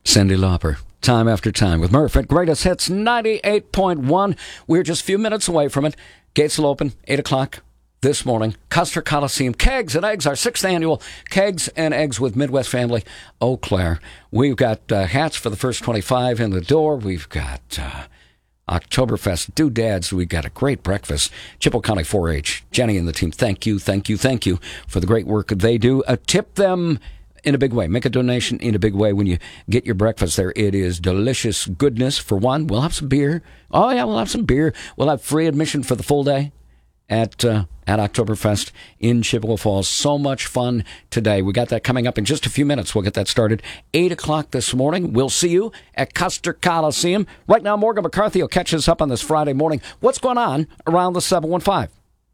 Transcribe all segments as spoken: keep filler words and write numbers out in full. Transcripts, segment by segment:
Cyndi Lauper, time after time with Murph at Greatest Hits ninety-eight point one. We're just a few minutes away from it. Gates will open eight o'clock this morning. Custer Coliseum. Kegs and Eggs, our sixth annual Kegs and Eggs with Midwest Family Eau Claire. We've got uh, hats for the first twenty-five in the door. We've got uh, Oktoberfest doodads. We've got a great breakfast. Chippewa County four H. Jenny and the team, thank you, thank you, thank you for the great work they do. Uh, tip them in a big way. Make a donation in a big way when you get your breakfast there. It is delicious goodness. For one, we'll have some beer. Oh, yeah, we'll have some beer. We'll have free admission for the full day at uh, at Oktoberfest in Chippewa Falls. So much fun today. We got that coming up in just a few minutes. We'll get that started. eight o'clock this morning. We'll see you at Custer Coliseum. Right now, Morgan McCarthy will catch us up on this Friday morning. What's going on around the seven one five?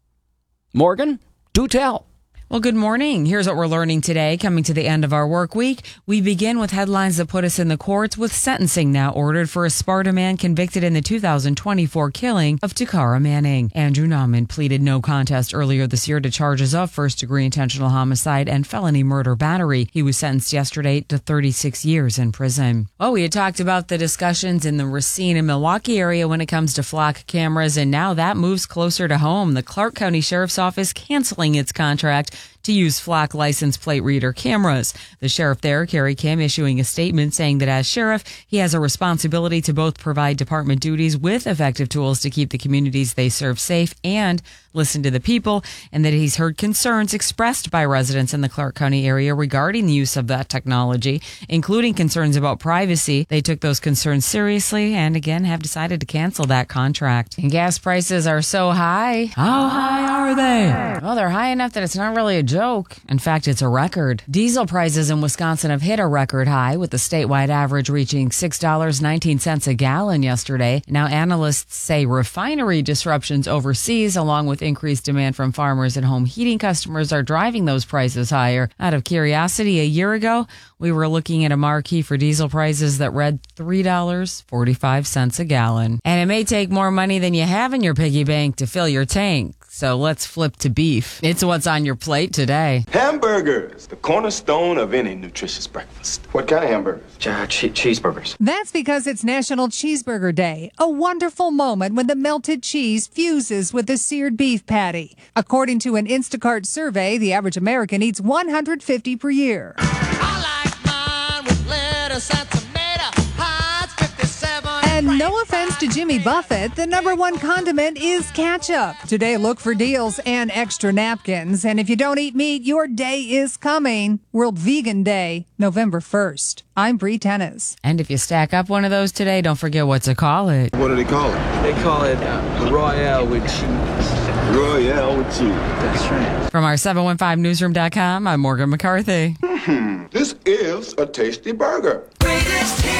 Morgan, do tell. Well, good morning. Here's what we're learning today. Coming to the end of our work week, we begin with headlines that put us in the courts, with sentencing now ordered for a Sparta man convicted in the two thousand twenty-four killing of Takara Manning. Andrew Nauman pleaded no contest earlier this year to charges of first-degree intentional homicide and felony murder battery. He was sentenced yesterday to thirty-six years in prison. Oh, we had talked about the discussions in the Racine and Milwaukee area when it comes to flock cameras, and now that moves closer to home. The Clark County Sheriff's Office canceling its contract to use flock license plate reader cameras. The sheriff there, Kerry Kim, issuing a statement saying that as sheriff, he has a responsibility to both provide department duties with effective tools to keep the communities they serve safe and listen to the people, and that he's heard concerns expressed by residents in the Clark County area regarding the use of that technology, including concerns about privacy. They took those concerns seriously and again have decided to cancel that contract. And gas prices are so high. How high are they? Well, they're high enough that it's not really a joke. In fact, it's a record. Diesel prices in Wisconsin have hit a record high, with the statewide average reaching six dollars and nineteen cents a gallon yesterday. Now, analysts say refinery disruptions overseas, along with increased demand from farmers and home heating customers, are driving those prices higher. Out of curiosity, a year ago, we were looking at a marquee for diesel prices that read three dollars and forty-five cents a gallon. And it may take more money than you have in your piggy bank to fill your tank. So let's flip to beef. It's what's on your plate today. Hamburgers, the cornerstone of any nutritious breakfast. What kind of hamburgers? Uh, che- cheeseburgers. That's because it's National Cheeseburger Day, a wonderful moment when the melted cheese fuses with the seared beef patty. According to an Instacart survey, the average American eats one hundred fifty per year. I like mine with lettuce and tomato. Heinz fifty-seven. And no offense to Jimmy Buffett, the number one condiment is ketchup. Today, look for deals and extra napkins. And if you don't eat meat, your day is coming. World Vegan Day, November first. I'm Bree Tennis. And if you stack up one of those today, don't forget what to call it. What do they call it? They call it uh, Royale with cheese. Royale with cheese. That's right. From our seven one five newsroom dot com, I'm Morgan McCarthy. This is a tasty burger.